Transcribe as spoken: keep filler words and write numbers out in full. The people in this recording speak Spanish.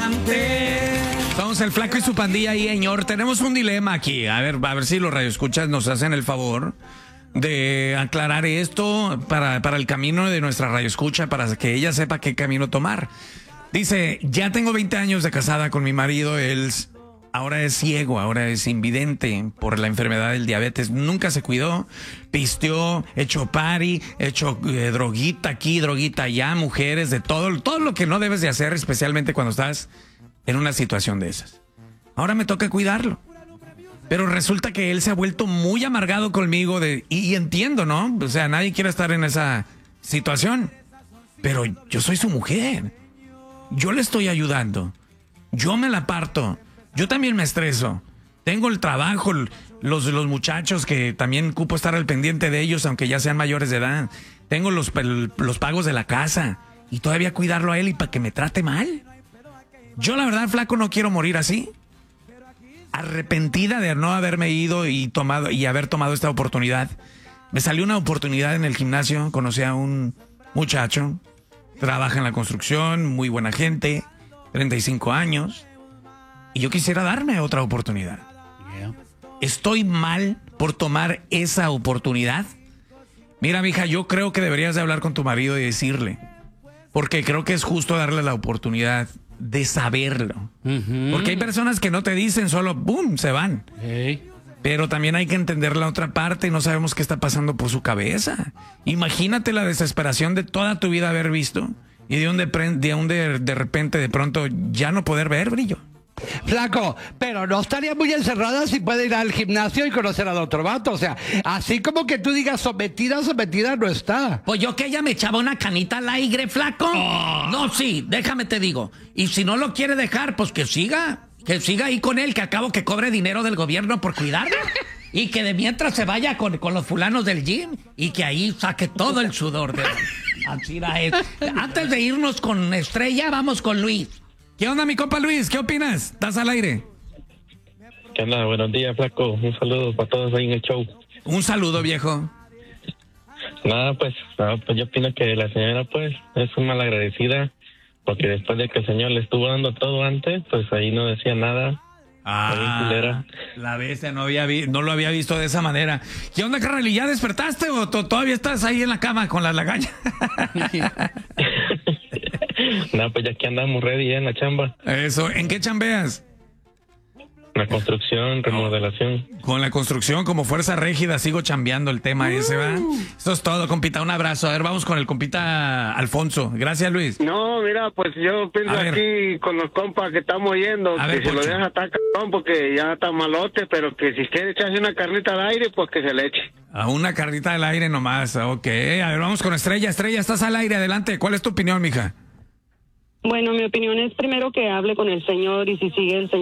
amante. Somos el Flaco y su pandilla ahí, señor. Tenemos un dilema aquí. A ver, a ver si los radioescuchas nos hacen el favor de aclarar esto para, para el camino de nuestra radioescucha, para que ella sepa qué camino tomar. Dice, ya tengo veinte años de casada con mi marido. Él ahora es ciego, ahora es invidente por la enfermedad del diabetes. Nunca se cuidó, pisteó, echó party, echó eh, droguita aquí, droguita allá, mujeres, de todo, todo lo que no debes de hacer, especialmente cuando estás en una situación de esas. Ahora me toca cuidarlo. Pero resulta que él se ha vuelto muy amargado conmigo de, y, y entiendo, ¿no? O sea, nadie quiere estar en esa situación. Pero yo soy su mujer. Yo le estoy ayudando. Yo me la parto. Yo también me estreso. Tengo el trabajo, los, los muchachos que también ocupo estar al pendiente de ellos, aunque ya sean mayores de edad. Tengo los, los pagos de la casa. Y todavía cuidarlo a él y para que me trate mal. Yo la verdad, Flaco, no quiero morir así. Arrepentida de no haberme ido y tomado y haber tomado esta oportunidad. Me salió una oportunidad en el gimnasio. Conocí a un muchacho. Trabaja en la construcción, muy buena gente, treinta y cinco años. Y yo quisiera darme otra oportunidad. Yeah. ¿Estoy mal por tomar esa oportunidad? Mira, mija, yo creo que deberías de hablar con tu marido y decirle. Porque creo que es justo darle la oportunidad de saberlo. Uh-huh. Porque hay personas que no te dicen, solo ¡boom! Se van. Hey. Pero también hay que entender la otra parte y no sabemos qué está pasando por su cabeza. Imagínate la desesperación de toda tu vida haber visto y de un de, de, un de, de repente, de pronto, ya no poder ver, brillo. Flaco, pero no estaría muy encerrada si puede ir al gimnasio y conocer al otro vato. O sea, así como que tú digas sometida, sometida no está. Pues yo que ella me echaba una canita al aire, Flaco. Oh. No, sí, déjame te digo. Y si no lo quiere dejar, pues que siga. Que siga ahí con él, que acabo que cobre dinero del gobierno por cuidarlo. Y que de mientras se vaya con, con los fulanos del gym y que ahí saque todo el sudor de así es. Antes de irnos con Estrella, vamos con Luis. ¿Qué onda, mi compa Luis? ¿Qué opinas? ¿Estás al aire? ¿Qué onda? Buenos días, Flaco. Un saludo para todos ahí en el show. Un saludo, viejo. Nada, pues, no, pues yo opino que la señora, pues, es una malagradecida, porque después de que el señor le estuvo dando todo antes, pues ahí no decía nada. Ah, la bestia, no, había vi no lo había visto de esa manera. ¿Qué onda, carnal? ¿Y ya despertaste o todavía estás ahí en la cama con la lagaña? No, pues ya aquí andamos ready en la chamba. Eso, ¿en qué chambeas? La construcción, remodelación. Con la construcción como fuerza rígida sigo chambeando el tema uh. ese, ¿va? Eso es todo, compita, un abrazo. A ver, vamos con el compita Alfonso. Gracias, Luis. No, mira, pues yo pienso aquí con los compas que estamos yendo, a que ver, se Poncho. Lo deja estar cabrón porque ya está malote, pero que si quiere echarse una carnita al aire, pues que se le eche. A una carnita al aire nomás, ok. A ver, vamos con Estrella. Estrella, estás al aire, adelante. ¿Cuál es tu opinión, mija? Bueno, mi opinión es primero que hable con el señor y si sigue el señor